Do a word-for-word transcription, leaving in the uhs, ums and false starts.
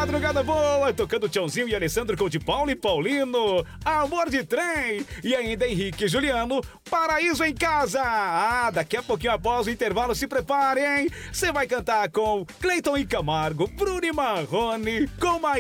madrugada boa, tocando Tchãozinho e Alessandro com de Paulo e Paulino, Amor de Trem, e ainda Henrique e Juliano, Paraíso em Casa. Ah, daqui a pouquinho após o intervalo, se preparem, você vai cantar com Cleiton e Camargo, Bruno e Marrone, com